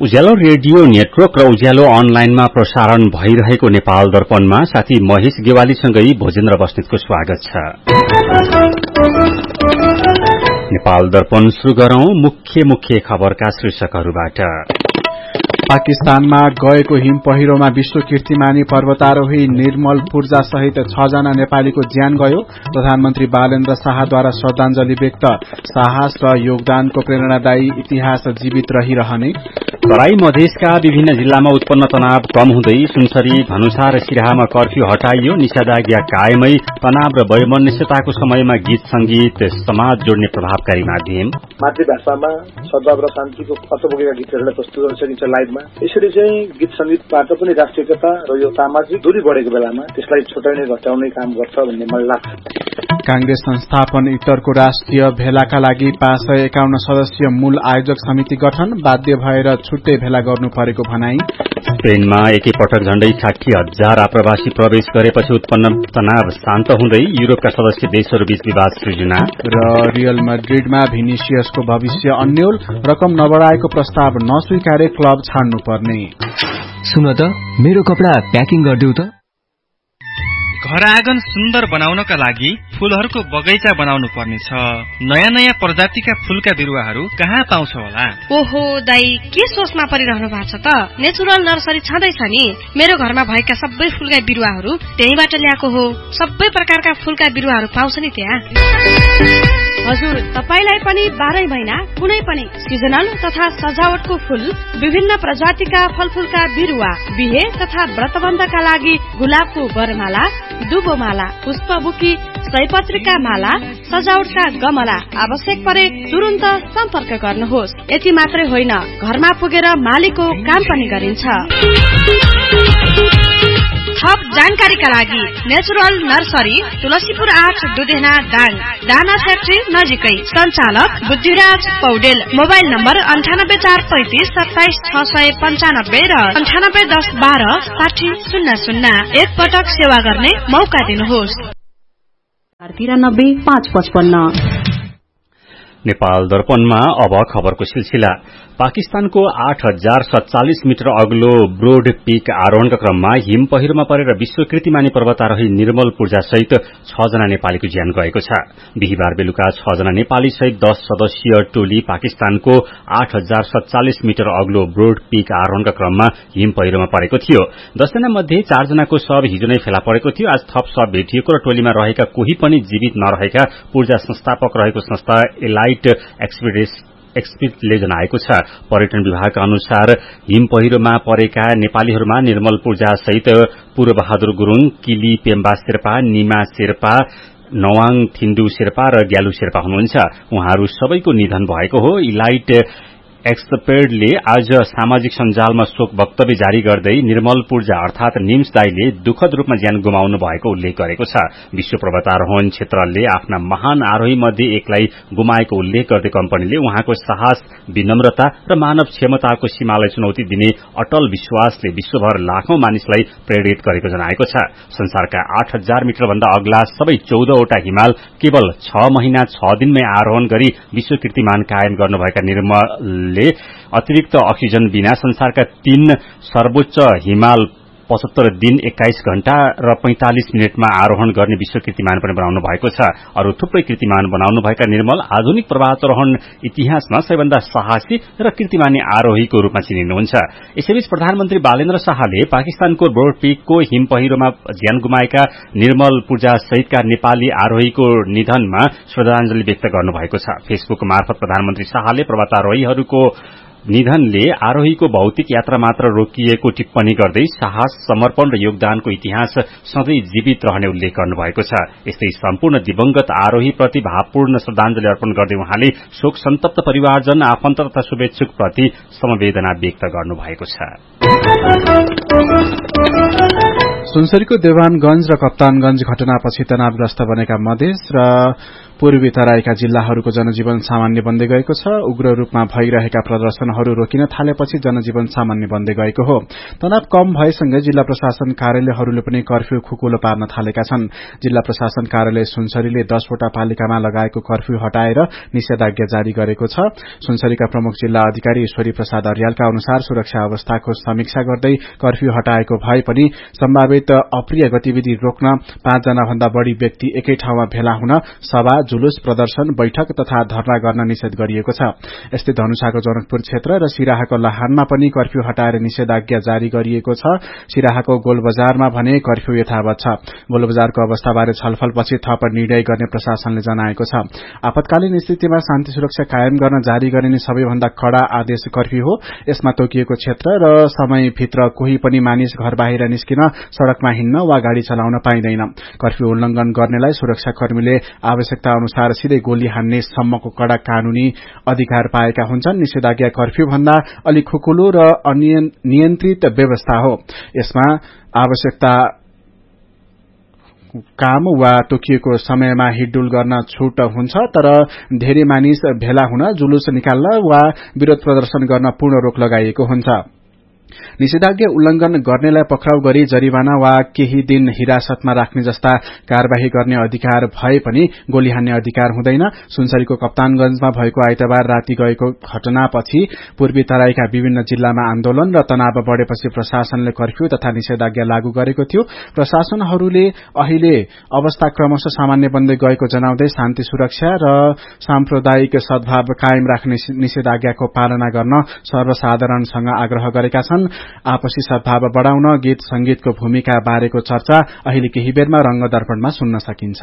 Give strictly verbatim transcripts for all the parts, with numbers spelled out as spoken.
उज्यालो radio network र उज्यालो अनलाइनमा प्रसारण भइरहेको नेपाल दर्पणमा साथी महेश गेवालीसँगै भोजेन्द्र बस्नेतको स्वागत छ। नेपाल दर्पण शुरू गरौं मुख्य मुख्य खबरका शीर्षकहरूबाट। पाकिस्तानमा गएको हिम पहिरोमा विश्व कीर्तिमानी पर्वतारोही निर्मल पूर्जा सहित छ जना नेपालीको ज्यान गयो। प्रधानमन्त्री बालेन्द्र शाहद्वारा श्रद्धांजलि व्यक्त। साहस र योगदानको प्रेरणादायी इतिहास जीवित रहिरहने। तराई मधेसका विभिन्न जिल्लामा उत्पन्न तनाव कम हुँदै सुनसरी धनुषा र सिराहामा कर्फ्यू हटाइयो। निषेधाज्ञा कायमै। तनाव र वैमनस्यताको समयमा गीत संगीत समाज जोड्ने प्रभावकारी माध्यम। मातृभाषामा सद्भाव र शान्तिको पत्र बोकेका गीतहरूलाई प्रस्तुत गर्न सकिन्छ लाइभमा। यसरी चाहिँ गीत संगीतबाट पनि राष्ट्रियता र यो सामाजिक दूरी बढेको बेलामा त्यसलाई छुटाउने घटाउने काम गर्छ भन्ने मलाई लाग्छ। कांग्रेस संस्थापन इतरको राष्ट्रिय भेलाका लागि पाँच सय एकाउन्न सदस्यीय मूल आयोजक समिति गठन। बाध्य भएर छुट्टै भेला गर्नु परेको भनाई। स्पेनमा एकैपटक झण्डै साठी हजार आप्रवासी प्रवेश गरेपछि उत्पन्न तनाव शान्त हुँदै युरोपका सदस्य देशहरूबीच विवाद सृजना। र रियल मैड्रिडमा भिनिसियसको भविष्य अन्यल। रकम नबढाएको प्रस्ताव नस्वीकारे क्लब छाड्नु पर्ने। सुन त मेरो कपडा प्याकिङ गरिदेऊ त। घर आँगन सुन्दर बनाउनका लागि फूलहरूको बगैँचा बनाउनु पर्नेछ। नयाँ नयाँ प्रजातिका फूलका बिरुवाहरू कहाँ पाउँछ होला? ओहो दाई, के सोचमा परिरहनु भएको छ त? नेचुरल नर्सरी छँदैछ नि। मेरो घरमा भएका सबै फूलका बिरुवाहरू त्यहीबाट ल्याएको हो। सबै प्रकारका फूलका बिरुवाहरू पाउँछ नि त्यहाँ। हजुर, तपाईलाई पनि बाह्रै महिना कुनै पनि सिजनल तथा सजावटको फूल, विभिन्न प्रजातिका फलफूलका बिरुवा, बिहे तथा व्रतबन्धका लागि गुलाबको वरमाला, दुबोमाला, पुष्पबुकी, सयपत्रीका माला, सजावटका गमला आवश्यक परे तुरुन्त सम्पर्क गर्नुहोस्। यति मात्रै होइन, घरमा पुगेर मालीको काम पनि गरिन्छ। थप जानकारीका लागि नेचुरल नर्सरी तुलसीपुर आठ दुधेना दाङ, दाना फ्याक्ट्री नजिकै। सञ्चालक बुद्धिराज पौडेल। मोबाइल नम्बर अन्ठानब्बे चार पैंतिस सत्ताइस छ सय पन्चानब्बे र अन्ठानब्बे दस बाह्र साठी शून्य शून्य। एक पटक सेवा गर्ने मौका दिनुहोस्। तिरानब्बे पाँच पचपन्न। नेपाल दर्पणमा अब खबरको सिलसिला। पाकिस्तानको आठ हजार सत्तालिस मिटर अग्लो ब्रोड पीक आरोहणका क्रममा हिम पहिरोमा परेर विश्व कीर्तिमानी पर्वतारोही निर्मल पूर्जा सहित छ जना नेपालीको ज्यान गएको छ। बिहिबार बेलुका छ जना नेपाली सहित दस सदस्यीय टोली पाकिस्तानको आठ हजार सत्तालिस मिटर अग्लो ब्रोड पीक आरोहणका क्रममा हिम पहिरोमा परेको थियो। दसजना मध्ये चारजनाको शव हिजो नै फेला परेको थियो। आज थप शव भेटिएको र टोलीमा रहेका कोही पनि जीवित नरहेका पूर्जा संस्थापक रहेको संस्था एलाइट एक्सपिटले जनाएको छ। पर्यटन विभागका अनुसार हिम पहिरोमा परेका नेपालीहरूमा निर्मल पूर्जा सहित पूर्वबहादुर गुरूङ, किली पेम्बा शेर्पा, निमा शेर्पा, नवाङ थिन्डु शेर्पा र ग्यालु शेर्पा हुनुहुन्छ। उहाँहरू सबैको निधन भएको हो। इलाइट एक्सपर्टले आज सामाजिक सञ्जालमा शोक वक्तव्य जारी गर्दै निर्मल पूर्जा अर्थात निम्स दाईले दुःखद रूपमा ज्यान गुमाउनु भएको उल्लेख गरेको छ। विश्व पर्वतारोहण क्षेत्रले आफ्ना महान आरोही मध्ये एकलाई गुमाएको उल्लेख गर्दै कम्पनीले उहाँको साहस, विनम्रता र मानव क्षमताको सीमालाई चुनौती दिने अटल विश्वासले विश्वभर लाखौं मानिसलाई प्रेरित गरेको जनाएको छ। संसारका आठ हजार मिटर भन्दा अग्ला सबै चौधवटा हिमाल केवल छ महिना छ दिनमै आरोहण गरी विश्व कीर्तिमान कायम गर्नुभएका निर्मल अतिरिक्त अक्सिजन बिना संसारका तीन सर्वोच्च हिमाल पचहत्तर दिन एक्काइस घण्टा र पैंतालिस मिनटमा आरोहण गर्ने विश्व कीर्तिमान पनि बनाउनु भएको छ। अरू थुप्रै कीर्तिमान बनाउनु भएका निर्मल आधुनिक पर्वतारोहण इतिहासमा सबैभन्दा साहसी र कीर्तिमानी आरोहीको रूपमा चिनिनुहुन्छ। यसैबीच प्रधानमन्त्री बालेन्द्र शाहले पाकिस्तानको ब्रोड पीकको हिम पहिरोमा ज्यान गुमाएका निर्मल पूर्जा सहितका नेपाली आरोहीको निधनमा श्रद्धांजलि व्यक्त गर्नुभएको छ। फेसबुक मार्फत प्रधानमन्त्री शाहले पर्वतारोहीहरूको निधनले आरोहीको भौतिक यात्रा मात्र रोकिएको टिप्पणी गर्दै साहस, समर्पण र योगदानको इतिहास सधैँ जीवित रहने उल्लेख गर्नुभएको छ। यस्तै सम्पूर्ण दिवंगत आरोहीप्रति भावपूर्ण श्रद्धांजलि अर्पण गर्दै उहाँले शोक सन्तप्त परिवारजन, आफन्त तथा शुभेच्छुकप्रति समवेदना व्यक्त गर्नुभएको छ। सुनसरीको देवानगंज र कप्तानगंज घटनापछि तनावग्रस्त बनेका मधेस र पूर्वी तराईका जिल्लाहरूको जनजीवन सामान्य बन्दै गएको छ। उग्र रूपमा भइरहेका प्रदर्शनहरू रोकिन थालेपछि जनजीवन सामान्य बन्दै गएको हो। तनाव कम भएसँगै जिल्ला प्रशासन कार्यालयहरूले पनि कर्फ्यू खुकुलो पार्न थालेका छन्। जिल्ला प्रशासन कार्यालय सुनसरीले दसवटा पालिकामा लगाएको कर्फ्यू हटाएर निषेधाज्ञा जारी गरेको छ। सुनसरीका प्रमुख जिल्ला अधिकारी ईश्वरी प्रसाद अर्यालका अनुसार सुरक्षा अवस्थाको समीक्षा गर्दै कर्फ्यू हटाएको भए पनि सम्भावित अप्रिय गतिविधि रोक्न पाँचजना भन्दा बढ़ी व्यक्ति एकै ठाउँमा भेला हुन, सभा, जुलुस, प्रदर्शन, बैठक तथा धरना गर्न निषेध गरिएको छ। यस्तै धनुषाको जनकपुर क्षेत्र र सिराहाको लाहानमा पनि कर्फ्यू हटाएर निषेधाज्ञा जारी गरिएको छ। सिराहाको गोलबजारमा भने कर्फ्यू यथावत छ। गोलबजारको अवस्थाबारे छलफलपछि थप निर्णय गर्ने प्रशासनले जनाएको छ। आपतकालीन स्थितिमा शान्ति सुरक्षा कायम गर्न जारी गरिने सबैभन्दा कड़ा आदेश कर्फ्यू हो। यसमा तोकिएको क्षेत्र र समयभित्र कोही पनि मानिस घर बाहिर निस्किन, सड़कमा हिँड्न वा गाड़ी चलाउन पाइँदैन। कर्फ्यू उल्लंघन गर्नेलाई सुरक्षाकर्मीले आवश्यकता अनुसार सिधै गोली हान्ने सम्मको कड़ा कानूनी अधिकार पाएका हुन्छन्। निषेधाज्ञा कर्फ्यू भन्दा अलि खुकुलो र अनियन्त्रित व्यवस्था हो। यसमा आवश्यकता काम वा तोकिएको समयमा हिडडुल गर्न छूट हुन्छ, तर धेरै मानिस भेला हुन, जुलुस निकाल्न वा विरोध प्रदर्शन गर्न पूर्ण रोक लगाइएको हुन्छ। निषेधाज्ञा उल्लंघन गर्नेलाई पक्राउ गरी जरिवाना वा केही दिन हिरासतमा राख्ने जस्ता कार्यवाही गर्ने अधिकार भए पनि गोली हान्ने अधिकार हुँदैन। सुनसरीको कप्तानगंजमा भएको आइतबार राति गएको घटनापछि पूर्वी तराईका विभिन्न जिल्लामा आन्दोलन र तनाव बढ़ेपछि प्रशासनले कर्फ्यू तथा निषेधाज्ञा लागू गरेको थियो। प्रशासनहरूले अहिले अवस्था क्रमशः सामान्य बन्दै गएको जनाउँदै शान्ति सुरक्षा र साम्प्रदायिक सद्भाव कायम राख्ने निषेधाज्ञाको पालना गर्न सर्वसाधारणसँग आग्रह गरेका छन्। आपसी सद्भाव बढ़ाउन गीत संगीतको भूमिका बारेको चर्चा अहिले केही बेरमा रंग दर्पणमा सुन्न सकिन्छ।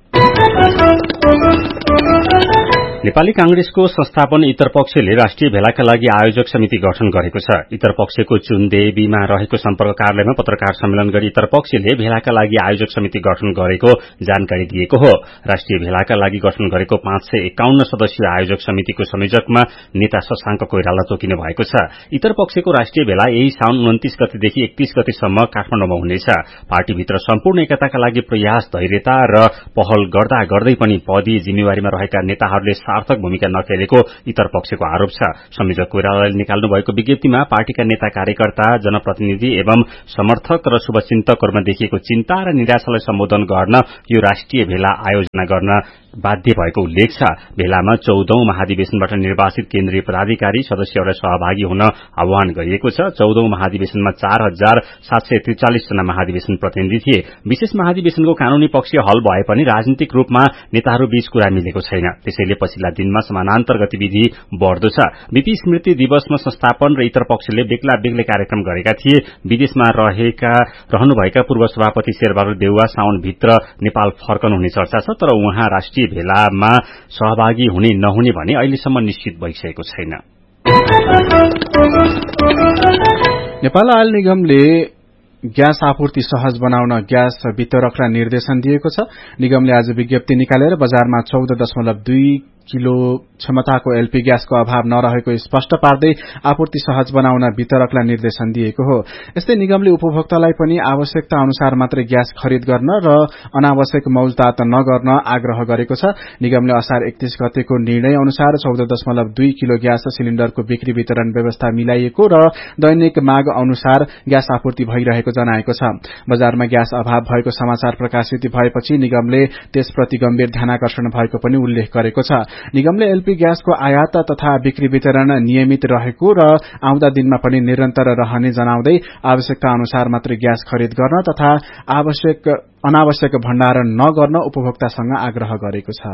नेपाली कांग्रेसको संस्थापन इतर पक्षले राष्ट्रिय भेलाका लागि आयोजक समिति गठन गरेको छ। इतर पक्षको चुनदेवीमा रहेको सम्पर्क कार्यालयमा पत्रकार सम्मेलन गरी इतर पक्षले भेलाका लागि आयोजक समिति गठन गरेको जानकारी दिएको हो। राष्ट्रिय भेलाका लागि गठन गरेको पाँच सय एकाउन्न सदस्यीय आयोजक समितिको संयोजकमा नेता शशाङ्क कोइराला तोकिनु भएको छ। इतर पक्षको राष्ट्रिय भेला यही साउन उन्तीस गतेदेखि एकतीस गतेसम्म काठमाडौँमा हुनेछ। पार्टीभित्र सम्पूर्ण एकताका लागि प्रयास, धैर्यता र पहल गर्दा गर्दै पनि पदी जिम्मेवारीमा रहेका नेताहरूले सार्थक भूमिका नखेलेको इतर पक्षको आरोप छ। संयोजक कोइरालाले निकाल्नु भएको विज्ञप्तिमा पार्टीका नेता, कार्यकर्ता, जनप्रतिनिधि एवं समर्थक र शुभचिन्तकहरूमा देखिएको चिन्ता र निराशालाई सम्बोधन गर्न यो राष्ट्रिय भेला आयोजना गर्न बाध्य भएको उल्लेख छ। भेलामा चौधौं महाधिवेशनबाट निर्वाचित केन्द्रीय पदाधिकारी सदस्यहरूलाई सहभागी हुन आह्वान गरिएको छ। चौधौं महाधिवेशनमा चार हजार सात सय त्रिचालिस जना महाधिवेशन प्रतिनिधि थिए। विशेष महाधिवेशनको कानूनी पक्ष हल भए पनि राजनीतिक रूपमा नेताहरू बीच कुरा मिलेको छैन। त्यसैले पछिल्ला दिनमा समानान्तर गतिविधि बढ़दो छ। बीपी स्मृति दिवसमा संस्थापन र इतर पक्षले बेग्ला बेग्लै कार्यक्रम गरेका थिए। विदेशमा रहेका रहनुभएका पूर्व सभापति शेरबहादुर देउवा साउनभित्र नेपाल फर्कनुहुने चर्चा छ, तर उहाँ राष्ट्रिय भेलामा सहभागी हुने नहुने भने अहिलेसम्म निश्चित भइसकेको छैन। नेपाल आयल निगमले ग्यास आपूर्ति सहज बनाउन ग्यास वितरकलाई निर्देशन दिएको छ। निगमले आज विज्ञप्ति निकालेर बजारमा चौध दशमलव दुई किलो क्षमताको एलपी ग्यासको अभाव नरहेको स्पष्ट पार्दै आपूर्ति सहज बनाउन वितरकलाई निर्देशन दिएको हो। यस्तै निगमले उपभोक्तालाई पनि आवश्यकता अनुसार मात्रै ग्यास खरिद गर्न र अनावश्यक मौलतात नगर्न आग्रह गरेको छ। निगमले असार एकतीस गतेको निर्णय अनुसार चौध दशमलव दुई किलो ग्यास सिलिण्डरको बिक्री वितरण व्यवस्था मिलाइएको र दैनिक माग अनुसार ग्यास आपूर्ति भइरहेको जनाएको छ। बजारमा ग्यास अभाव भएको समाचार प्रकाशित भएपछि निगमले त्यसप्रति गम्भीर ध्यानाकर्षण भएको पनि उल्लेख गरेको छ। निगमले एलपी ग्यासको आयात तथा बिक्री वितरण नियमित रहेको र आउँदा दिनमा पनि निरन्तर रहने जनाउँदै आवश्यकता अनुसार मात्रै ग्यास खरिद गर्न तथा आवश्यक अनावश्यक भण्डारण नगर्न उपभोक्तासँग आग्रह गरेको छ।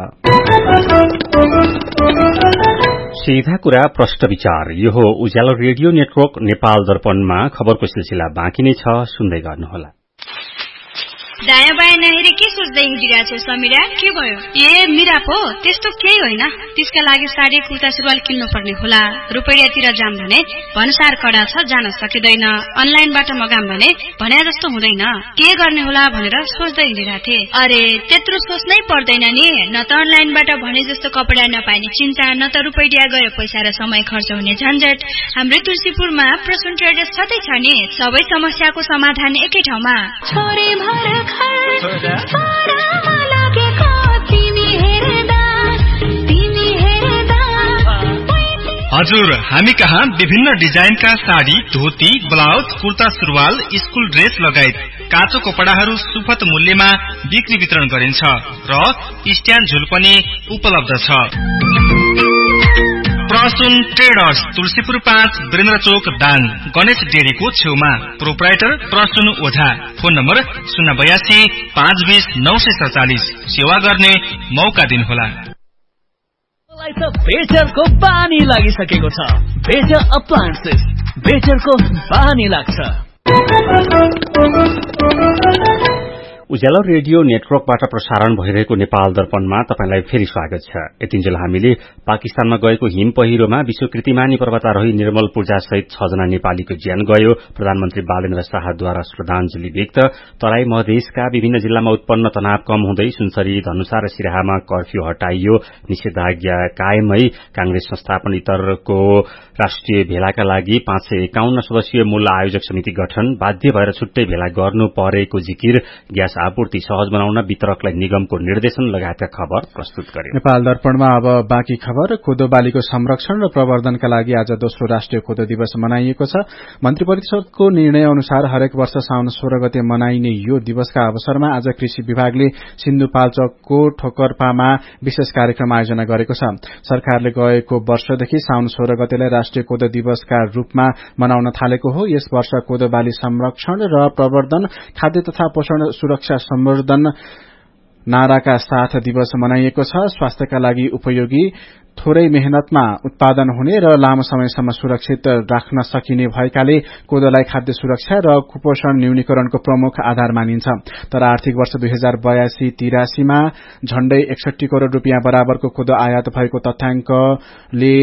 सीधा कुरा प्रश्न विचार, यो हो उज्यालो रेडियो नेटवर्क नेपाल दर्पणमा खबरको सिलसिला बाँकी नै छ, सुन्दै गर्नुहोला। दायाँ बायाँ नहेरे के सोच्दै हिँडिरहेको छ समीरा? के भयो? ए मिरा पो त्यस्तो केही होइन। त्यसका लागि साडी कुर्ता सुरुवाल किन्नु पर्ने होला। रुपैयाँतिर जाम भने भन्सार कडा छ, जान सकिँदैन। अनलाइनबाट मगाम भने भने जस्तो हुँदैन। के गर्ने होला भनेर सोच्दै हिँडिरहेको थिएँ। अरे त्यत्रो सोच्नै पर्दैन नि। न त अनलाइनबाट भने जस्तो कपडा नपाइने चिन्ता, न त रुपैयाँ गयो पैसा र समय खर्च हुने झन्झट। हाम्रै तुलसीपुरमा प्रसून ट्रेडर्स छँदै छ नि। सबै समस्याको समाधान एकै ठाउँमा। छोरी भर खर सारा लागेको तिमी हेर्दा हजुर, हामी कहाँ विभिन्न डिजाइनका साडी, धोती, ब्लाउज, कुर्ता सुरुवाल, स्कुल ड्रेस लगायत काँचो कपडाहरू सुपथ मूल्यमा बिक्री वितरण गरिन्छ र स्ट्यान्ड झुल पनि उपलब्ध छ। प्रसुन ट्रेडर्स, तुलसीपुर पाँच, वीरेन्द्र चोक, दाङ, गणेश डेरीको छेउमा। प्रोप्राइटर प्रसुन ओझा। फोन नम्बर शून्य बयासी पाँच बीस नौ सय सडचालिस। सेवा गर्ने मौका दिनुहोला। बेटरको बानी लागिसकेको छ। बेटर अप्लायन्सेस, बेटरको बानी लाग्छ। उज्यालो रेडियो नेटवर्कबाट प्रसारण भइरहेको नेपाल दर्पणमा तपाईंलाई फेरि स्वागत छ। यतिन्जेल हामीले पाकिस्तानमा गएको हिम पहिरोमा विश्वकृतिमानी पर्वतारोही निर्मल पूर्जा सहित छ जना नेपालीको ज्यान गयो। प्रधानमन्त्री बालेन्द्र शाहद्वारा श्रद्धाञ्जली व्यक्त। तराई मधेसका विभिन्न जिल्लामा उत्पन्न तनाव कम हुँदै सुनसरी, धनुषा र सिराहामा कर्फ्यू हटाइयो। निषेधाज्ञा कायमै। कांग्रेस संस्थापन इतरको राष्ट्रिय भेलाका लागि पाँच सय एकाउन्न सदस्यीय मूल आयोजक समिति गठन। बाध्य भएर छुट्टै भेला गर्नु परेको जिकिर। ग्यास आपूर्ति सहज बनाउन वितरकलाई निगमको निर्देशन लगायतका खबर प्रस्तुत गर्यो। नेपाल दर्पणमा अब बाँकी खबर। कोदो बालीको संरक्षण र प्रवर्धनका लागि आज दोस्रो राष्ट्रिय कोदो दिवस मनाइएको छ। मन्त्री परिषदको निर्णय अनुसार हरेक वर्ष साउन सोह्र गते मनाइने यो दिवसका अवसरमा आज कृषि विभागले सिन्धुपाल्चोकको ठोकरपामा विशेष कार्यक्रम आयोजना गरेको छ। सरकारले गएको वर्षदेखि साउन सोह्र गतेलाई राष्ट्रिय कोदो दिवसका रूपमा मनाउन थालेको हो। यस वर्ष कोदो बाली संरक्षण र प्रवर्धन, खाद्य तथा पोषण सुरक्षा सम्वर्धन नाराका साथ दिवस मनाइएको छ। स्वास्थ्यका लागि उपयोगी, थोरै मेहनतमा उत्पादन हुने र लामो समयसम्म सुरक्षित राख्न सकिने भएकाले कोदोलाई खाद्य सुरक्षा र कुपोषण न्यूनीकरणको प्रमुख आधार मानिन्छ। तर आर्थिक वर्ष दुई हजार बयासी तिरासीमा झण्डै एकसठी करोड़ रूपियाँ बराबरको कोदो आयात भएको तथ्याङ्कले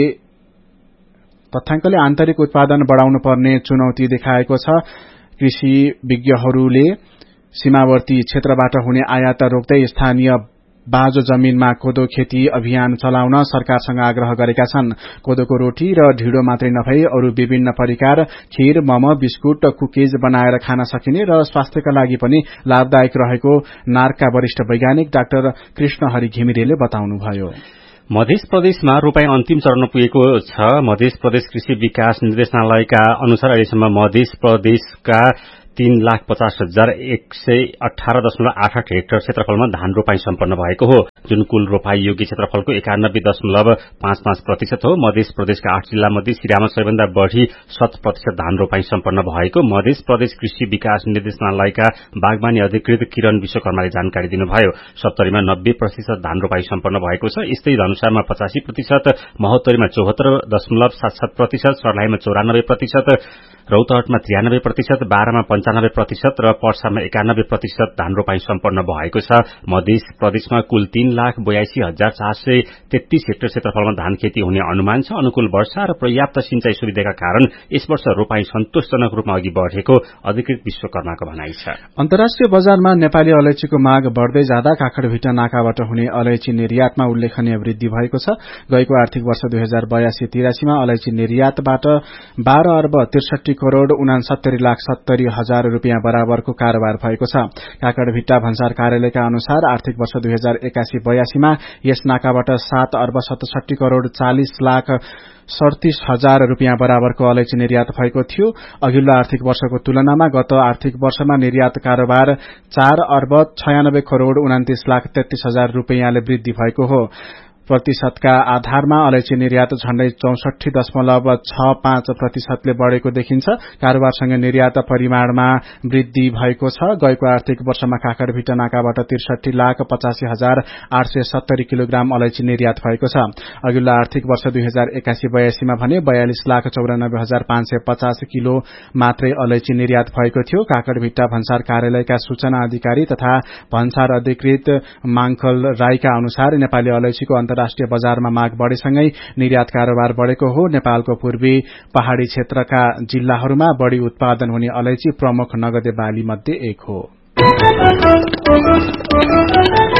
तथ्याङ्कले आन्तरिक उत्पादन बढ़ाउनु पर्ने चुनौती देखाएको छ। कृषि विज्ञहरूले सीमावर्ती क्षेत्रबाट हुने आयात रोक्दै स्थानीय बाँझो जमीनमा कोदो खेती अभियान चलाउन सरकारसँग आग्रह गरेका छन्। कोदोको रोटी र ढिँडो मात्रै नभई अरू विभिन्न परिकार, खीर, मम, बिस्कुट, कुकीज बनाएर खान सकिने र स्वास्थ्यका लागि पनि लाभदायक रहेको नार्कका वरिष्ठ वैज्ञानिक डाक्टर कृष्ण हरि घिमिरेले बताउनुभयो। मध्य प्रदेशमा रोपाई अन्तिम चरण पुगेको छ। मध्य प्रदेश कृषि विकास निर्देशनालयका अनुसार अहिलेसम्म मध्य प्रदेशका तीन लाख पचास हजार एक सय अठारह दशमलव आठ आठ हेक्टर क्षेत्रफलमा धान रोपाई सम्पन्न भएको हो, जुन कुल रोपाई योग्य क्षेत्रफलको एकानब्बे दशमलव पाँच पाँच प्रतिशत हो। मध्य प्रदेशका आठ जिल्ला मध्ये सिराहामा सबैभन्दा बढ़ी शत प्रतिशत धान रोपाई सम्पन्न भएको मध्य प्रदेश कृषि विकास निर्देशनालयका बागवानी अधिकृत किरण विश्वकर्माले जानकारी दिनुभयो। सप्तरीमा नब्बे प्रतिशत धान रोपाई सम्पन्न भएको छ। यस्तै धनुषामा पचासी प्रतिशत, महोत्तरीमा चौहत्तर दशमलव सात सात प्रतिशत, सर्लाहीमा चौरानब्बे प्रतिशत, रौतहटमा त्रियानब्बे प्रतिशत, बाह्रमा पञ्चानब्बे प्रतिशत र पर्सामा एकानब्बे प्रतिशत धान रोपाई सम्पन्न भएको छ। मध्य प्रदेशमा कुल तीन लाख बयासी हजार चार सय तेत्तीस हेक्टर क्षेत्रफलमा धान खेती हुने अनुमान छ। अनुकूल वर्षा र पर्याप्त सिंचाई सुविधाका कारण यस वर्ष रोपाई सन्तोषजनक रूपमा अघि बढ़ेको अधिकृत विश्वकर्माको भनाइ छ। अन्तर्राष्ट्रिय बजारमा नेपाली अलैचीको माग बढ़दै जाँदा काखडभिटा नाकाबाट हुने अलैची निर्यातमा उल्लेखनीय वृद्धि भएको छ। गएको आर्थिक वर्ष दुई हजार बयासी तिरासीमा अलैची निर्यातबाट बाह्र अर्ब त्रिसठी करोड़ उनासत्तरी लाख सत्तरी हजार रूपियाँ बराबरको कारोबार भएको छ। काकडभिट्टा भन्सार कार्यालयका अनुसार आर्थिक वर्ष दुई हजार एकासी बयासीमा यस नाकाबाट सात अर्ब सतसठी करोड़ चालिस लाख सड़तीस हजार रूपियाँ बराबरको अलैची निर्यात भएको थियो। अघिल्लो आर्थिक वर्षको तुलनामा गत आर्थिक वर्षमा निर्यात कारोबार चार अर्ब छयानब्बे करोड़ उनातीस लाख तेत्तीस हजार रूपियाँले वृद्धि भएको हो। प्रतिशतका आधारमा अलैची निर्यात झण्डै चौसठी दशमलव छ पाँच प्रतिशतले बढ़ेको देखिन्छ। कारोबारसँगै निर्यात परिमाणमा वृद्धि भएको छ। गएको आर्थिक वर्षमा काकडभिट्टा नाकाबाट त्रिसठी लाख पचासी हजार आठ सय सत्तरी किलोग्राम अलैची निर्यात भएको छ। अघिल्लो आर्थिक वर्ष दुई हजार एकासी बयासीमा भने बयालिस लाख चौरानब्बे हजार पाँच सय पचास किलो मात्रै अलैची निर्यात भएको थियो। काकडभिट्टा भन्सार कार्यालयका सूचना अधिकारी तथा भन्सार अधिकृत माङखल राईका अनुसार नेपाली अलैचीको अन्तर्राष्ट्रिय बजारमा माग बढ़ेसँगै निर्यात कारोबार बढ़ेको हो। नेपालको पूर्वी पहाड़ी क्षेत्रका जिल्लाहरूमा बढ़ी उत्पादन हुने अलैची प्रमुख नगदे बाली मध्ये एक हो।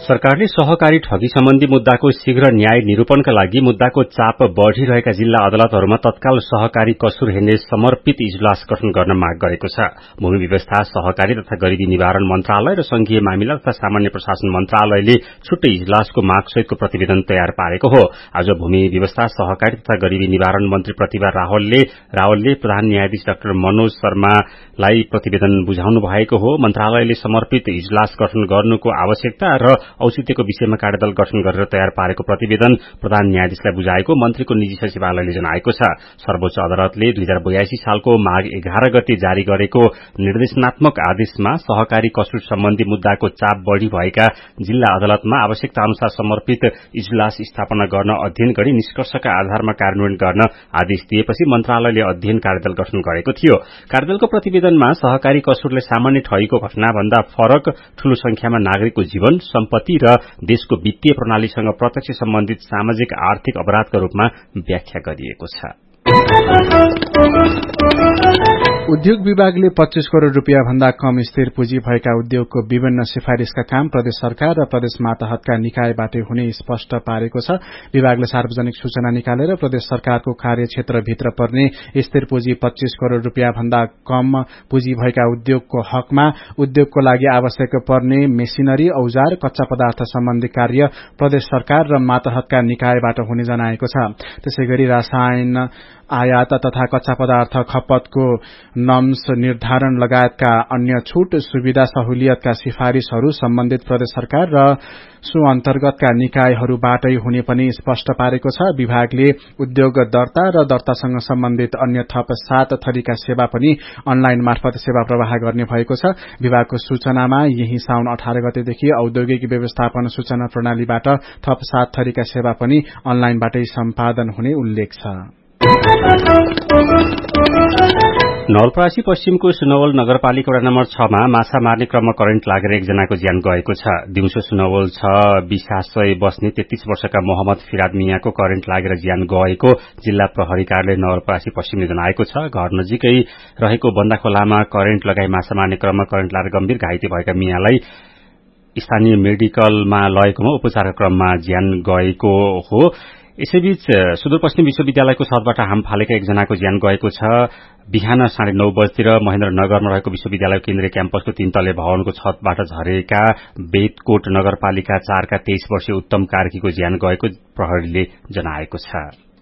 सरकारले सहकारी ठगी सम्बन्धी मुद्दाको शीघ्र न्याय निरूपणका लागि मुद्दाको चाप बढ़िरहेका जिल्ला अदालतहरूमा तत्काल सहकारी कसुर हेर्ने समर्पित इजलास गठन गर्न माग गरेको छ। भूमि व्यवस्था, सहकारी तथा गरीबी निवारण मन्त्रालय र संघीय मामिला तथा सामान्य प्रशासन मन्त्रालयले छुट्टै इजलासको मागसहितको प्रतिवेदन तयार पारेको हो। आज भूमि व्यवस्था, सहकारी तथा गरीबी निवारण मन्त्री प्रतिभा रावलले रावलले प्रधान न्यायाधीश डाक्टर मनोज शर्मालाई प्रतिवेदन बुझाउनु भएको हो। मन्त्रालयले समर्पित इजलास गठन गर्नुको आवश्यकता र औचित्यको विषयमा कार्यदल गठन गरेर तयार पारेको प्रतिवेदन प्रधान न्यायाधीशलाई बुझाएको मन्त्रीको निजी सचिवालयले जनाएको छ। सर्वोच्च अदालतले दुई हजार बयासी सालको माघ एघार गते जारी गरेको निर्देशनात्मक आदेशमा सहकारी कसुर सम्बन्धी मुद्दाको चाप बढ़ी भएका जिल्ला अदालतमा आवश्यकता अनुसार समर्पित इजलास स्थापना गर्न अध्ययन गरी निष्कर्षका आधारमा कार्यान्वयन गर्न आदेश दिएपछि मन्त्रालयले अध्ययन कार्यदल गठन गरेको थियो। कार्यदलको प्रतिवेदनमा सहकारी कसुरले सामान्य ठगीको घटनाभन्दा फरक ठूलो संख्यामा नागरिकको जीवन, सम्पत्ति र देशको वित्तीय प्रणालीसँग प्रत्यक्ष सम्बन्धित सामाजिक आर्थिक अपराधका रूपमा व्याख्या गरिएको छ। उद्योग विभागले पच्चीस करोड़ रूपियाँ भन्दा कम स्थिर पुँजी भएका उद्योगको विभिन्न सिफारिशका काम प्रदेश सरकार र प्रदेश मातहतका निकायबाट हुने स्पष्ट पारेको छ। विभागले सार्वजनिक सूचना निकालेर प्रदेश सरकारको कार्यक्षेत्रभित्र पर्ने स्थिर पुँजी पच्चीस करोड़ रूपियाँ भन्दा कम पुँजी भएका उद्योगको हकमा उद्योगको लागि आवश्यक पर्ने मेसिनरी, औजार, कच्चा पदार्थ सम्बन्धी कार्य प्रदेश सरकार र मातहतका निकायबाट हुने जनाएको छ। त्यसैगरी रसायन आयात तथा कच्चा पदार्थ खपतको नम्स निर्धारण लगायतका अन्य छूट, सुविधा, सहुलियतका सिफारिशहरू सम्बन्धित प्रदेश सरकार र सो अन्तर्गतका निकायहरूबाटै हुने पनि स्पष्ट पारेको छ। विभागले उद्योग दर्ता र दर्तासँग सम्बन्धित अन्य थप सात थरीका सेवा पनि अनलाइन मार्फत सेवा प्रवाह गर्ने भएको छ। विभागको सूचनामा यही साउन अठार गतेदेखि औद्योगिक व्यवस्थापन सूचना प्रणालीबाट थप सात थरीका सेवा पनि अनलाइनबाटै सम्पादन हुने उल्लेख छ। नवलपरासी पश्चिमको सुनवल नगरपालिका वडा नम्बर छ मा माछा मार्ने क्रममा करेन्ट लागेर एकजनाको ज्यान गएको छ। दिउँसो सुनवल छ विशासय बस्ने तेत्तीस वर्षका मोहम्मद फिराद मियाको करेन्ट लागेर ज्यान गएको जिल्ला प्रहरी कार्यालय नवलपरासी पश्चिमले जनाएको छ। घर नजिकै रहेको बन्दाखोलामा करेन्ट लगाई माछा मार्ने क्रममा करेन्ट लागेर गम्भीर घाइते भएका मियालाई स्थानीय मेडिकलमा लगेकोमा उपचारका क्रममा ज्यान गएको हो। यसैबीच सुदूरपश्चिम विश्वविद्यालयको छतबाट हाम फालेका एकजनाको ज्यान गएको छ। बिहान साढे नौ बजेतिर महेन्द्रनगरमा रहेको विश्वविद्यालय केन्द्रीय क्याम्पसको तीन तले भवनको छतबाट झरेका बेतकोट नगरपालिका चारका तेइस वर्षीय उत्तम कार्कीको ज्यान गएको प्रहरीले जनाएको छ।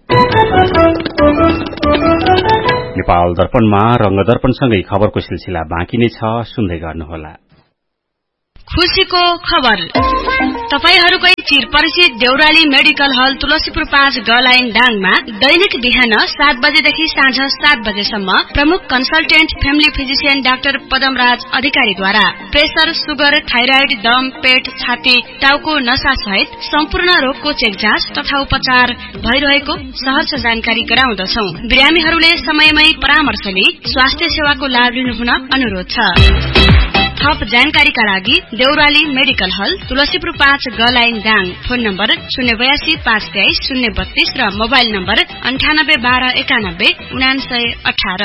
नेपाल दर्पणमा रंगदर्पणसँगै खबरको सिलसिला बाँकी नै छ, सुन्दै गर्नुहोला। खुशीको खबर तपाईहरूकै चिर परिचित देउराली मेडिकल हल तुलसीपुर पाँच ग लाइन डाङमा दैनिक बिहान सात बजेदेखि साँझ सात बजेसम्म प्रमुख consultant family physician doctor Padamraj अधिकारीद्वारा प्रेसर, सुगर, थाइराइड, दम, पेट, छाती, टाउको नसा सहित सम्पूर्ण रोगको चेक जाँच तथा उपचार भइरहेको सहज जानकारी गराउँदछौ। बिरामीहरूले समयमै परामर्श लिई स्वास्थ्य सेवाको लाभ लिनुहुन अनुरोध छ। थप जानकारीका लागि देउराली मेडिकल हल तुलसीपुर पाँच ग लाइन दाङ, फोन नम्बर शून्य बयासी पाँच तेइस शून्य बत्तीस र मोबाइल नम्बर अन्ठानब्बे बाह्र एकानब्बे उनासय अठार।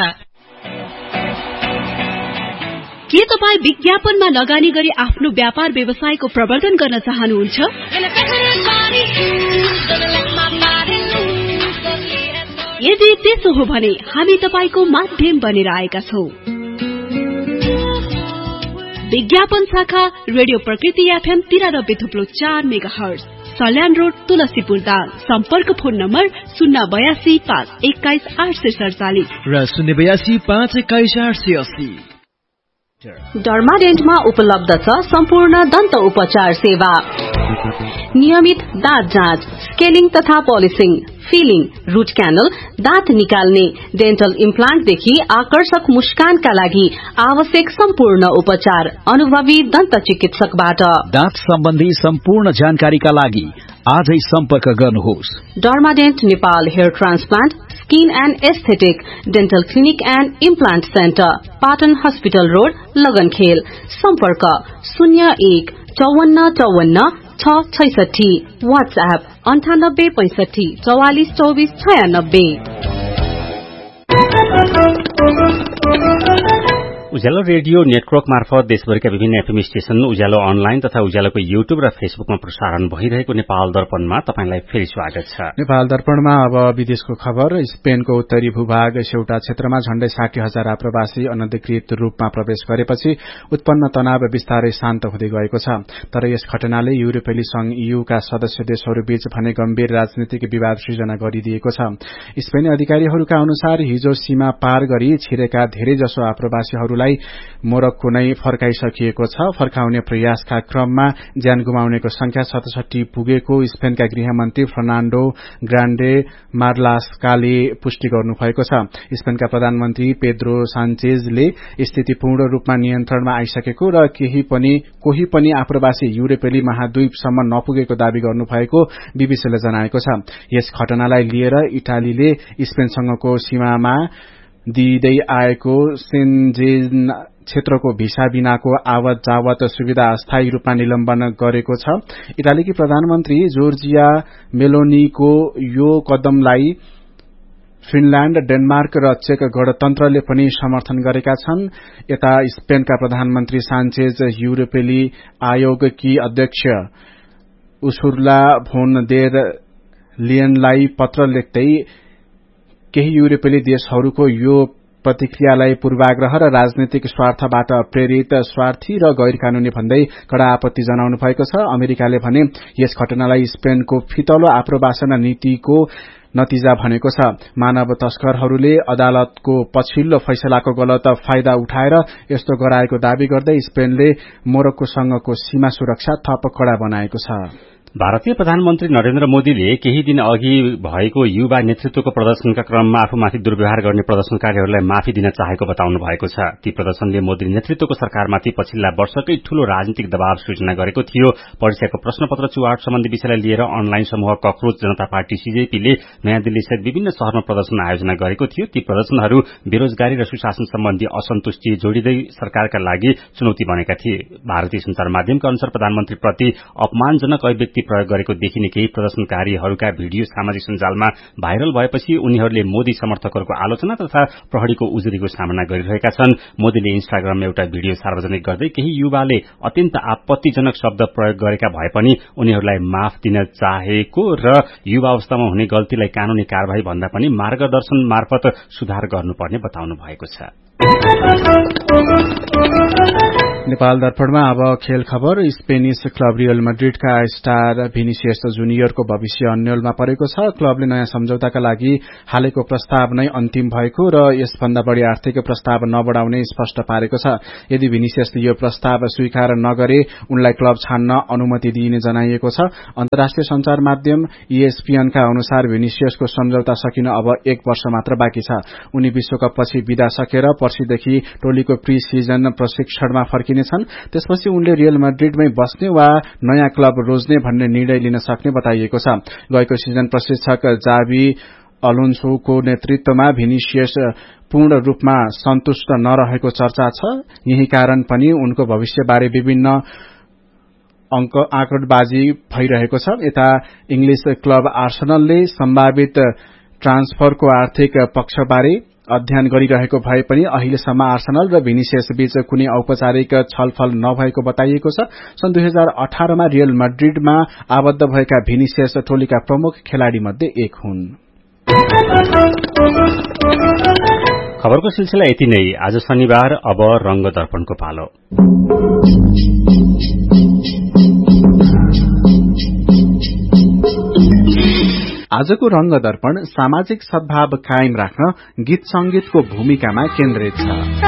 के तपाईँ विज्ञापनमा लगानी गरी आफ्नो व्यापार व्यवसायको प्रवर्धन गर्न चाहनुहुन्छ? यदि त्यसो हो भने हामी तपाईको माध्यम बनेर आएका छौं। विज्ञापन शाखा रेडियो प्रकृति एफएम तिरानब्बे थुप्लो चार mega hertz, Salyan road, Tulsipur Dang. सम्पर्क फोन नम्बर शून्य बयासी पाँच एक्काइस आठ सय सडचालिस र शून्य बयासी पाँच एक्काइस आठ सय अस्सी। डर्माडेन्टमा उपलब्ध छ सम्पूर्ण दन्त उपचार सेवा। नियमित दाँत जाँच, स्केलिङ तथा पोलिसिङ, फिलिङ, रूट क्यानल, दाँत निकाल्ने, डेन्टल इम्प्लान्टदेखि आकर्षक मुस्कानका लागि आवश्यक सम्पूर्ण उपचार अनुभवी दन्त चिकित्सकबाट। दाँत सम्बन्धी सम्पूर्ण जानकारीका लागि आजै सम्पर्क गर्नुहोस्। डर्माडेन्ट Nepal hair transplant, skin and aesthetic, dental clinic and implant centre, Patan hospital road, लगनखेल। सम्पर्क शून्य एक चौवन्न चौवन्न छ छैसठी। वाट्सएप अन्ठानब्बे पैंसठी चौवालिस चौबिस छयानब्बे। उज्यालो रेडियो नेटवर्क मार्फत देशभरिका विभिन्न एफएम स्टेशन, उज्यालो अनलाइन तथा उज्यालोको युट्युब र फेसबुकमा प्रसारण भइरहेको नेपाल दर्पणमा तपाईंलाई फेरि स्वागत छ। नेपाल दर्पणमा अब विदेशको खबर। स्पेनको उत्तरी भूभाग सेउटा क्षेत्रमा झण्डै साठी हजार आप्रवासी अनधिकृत रूपमा प्रवेश गरेपछि उत्पन्न तनाव बिस्तारै शान्त हुँदै गएको छ। तर यस घटनाले युरोपेली संघ ईयूका सदस्य देशहरूबीच भने गम्भीर राजनीतिक विवाद सृजना गरिदिएको छ। स्पेनी अधिकारीहरूका अनुसार हिजो सीमा पार गरी छिरेका धेरैजसो आप्रवासीहरूलाई मोरक्को नै फर्काइसकिएको छ। फर्काउने प्रयासका क्रममा ज्यान गुमाउनेको संख्या सतसठी पुगेको स्पेनका गृहमन्त्री फर्नान्डो ग्रान्डे मार्लास्काले पुष्टि गर्नुभएको छ। स्पेनका प्रधानमन्त्री पेद्रो सान्चेजले स्थिति पूर्ण रूपमा नियन्त्रणमा आइसकेको र केही पनि कोही पनि आप्रवासी युरोपेली महाद्वीपसम्म नपुगेको दावी गर्नुभएको बीबीसीले जनाएको छ। यस घटनालाई लिएर इटालीले स्पेनसँगको सीमामा दिँदै आएको सेन्जेन क्षेत्रको भिसा बिनाको आवत जावत सुविधा अस्थायी रूपमा निलम्बन गरेको छ। इटालीकी प्रधानमन्त्री जोर्जिया मेलोनीको यो कदमलाई फिनल्याण्ड, डेनमार्क र चेक गणतन्त्रले पनि समर्थन गरेका छन्। यता स्पेनका प्रधानमन्त्री सान्चेज युरोपेली आयोगकी अध्यक्ष उर्सुला फोन देर लियनलाई पत्र लेख्दै केही युरोपेली देशहरूको यो प्रतिक्रियालाई पूर्वाग्रह र राजनीतिक स्वार्थबाट प्रेरित, स्वार्थी र गैर कानूनी भन्दै कड़ा आपत्ति जनाउनु भएको छ। अमेरिकाले भने यस घटनालाई स्पेनको फितलो आप्रवासन नीतिको नतिजा भनेको छ। मानव तस्करहरूले अदालतको पछिल्लो फैसलाको गलत फाइदा उठाएर यस्तो गराएको दावी गर्दै स्पेनले मोरक्कोसँगको सीमा सुरक्षा थप कड़ा बनाएको छ। भारतीय प्रधानमन्त्री नरेन्द्र मोदीले केही दिन अघि भएको युवा नेतृत्वको प्रदर्शनका क्रममा आफूमाथि दुर्व्यवहार गर्ने प्रदर्शनकारीहरूलाई माफी दिन चाहेको बताउनु भएको छ। ती प्रदर्शनले मोदी नेतृत्वको सरकारमाथि पछिल्ला वर्षकै ठूलो राजनीतिक दबाव सृजना गरेको थियो। परीक्षाको प्रश्नपत्र चुहाट सम्बन्धी विषयलाई लिएर अनलाइन समूह कक्रोच जनता पार्टी सीजेपीले नयाँ दिल्ली सहित विभिन्न शहरमा प्रदर्शन आयोजना गरेको थियो। ती प्रदर्शनहरू बेरोजगारी र सुशासन सम्बन्धी असन्तुष्टि जोडिँदै सरकारका लागि चुनौती बनेका थिए। भारतीय संचार माध्यमका अनुसार प्रधानमन्त्रीप्रति अपमानजनक अभिव्यक्ति प्रयोग गरेको देखिने केही प्रदर्शनकारीहरूका भिडियो सामाजिक सञ्जालमा भाइरल भएपछि उनीहरूले मोदी समर्थकहरूको आलोचना तथा प्रहरीको उजुरीको सामना गरिरहेका छन्। मोदीले इन्स्टाग्राममा एउटा भिडियो सार्वजनिक गर्दै केही युवाले अत्यन्त आपत्तिजनक शब्द प्रयोग गरेका भए पनि उनीहरूलाई माफ दिन चाहेको र युवा अवस्थामा हुने गल्तीलाई कानूनी कार्यवाही भन्दा पनि मार्गदर्शन मार्फत सुधार गर्नुपर्ने बताउनु भएको छ। नेपाल दर्पणमा अब खेल खबर। स्पेनिश क्लब रियल मैड्रिडका स्टार भिनिसियस जुनियरको भविष्य अन्यलमा परेको छ। क्लबले नयाँ सम्झौताका लागि हालेको प्रस्ताव नै अन्तिम भएको र यसभन्दा बढ़ी आर्थिक प्रस्ताव नबढ़ाउने स्पष्ट पारेको छ। यदि भिनिसियसले यो प्रस्ताव स्वीकार नगरे उनलाई क्लब छाड्न अनुमति दिइने जनाइएको छ। अन्तर्राष्ट्रिय संचार माध्यम ईएसपीएनका अनुसार भिनिसियसको सम्झौता सकिन अब एक वर्ष मात्र बाँकी छ। उनी विश्वकपपछि विदा सकेर पर्सिदेखि टोलीको प्री सिजन प्रशिक्षणमा फर्किने छन्। त्यसपछि उनले रियल मैड्रिडमै बस्ने वा नयाँ क्लब रोज्ने भन्ने निर्णय लिन सक्ने बताइएको छ। गएको सिजन प्रशिक्षक जावी अलोन्सोको नेतृत्वमा भिनिसियस पूर्ण रूपमा सन्तुष्ट नरहेको चर्चा छ। यही कारण पनि उनको भविष्यबारे विभिन्न अंक आँकडबाजी भइरहेको छ। यता इंग्लिश क्लब आर्सेनलले सम्भावित ट्रान्सफरको आर्थिक पक्षबारे अध्ययन गरिरहेको भए पनि अहिलेसम्म आर्सेनल र भिनिसियस बीच कुनै औपचारिक छलफल नभएको बताइएको छ। सन् दुई हजार अठारमा रियल मैड्रिडमा आबद्ध भएका भिनिसियस टोलीका प्रमुख खेलाड़ी मध्ये एक हुन्। खबरको सिलसिला यति नै। आज शनिबार, अब रंग दर्पणको पालो। आजको रंग दर्पण सामाजिक सद्भाव कायम राख्न गीत संगीतको भूमिकामा केन्द्रित छ।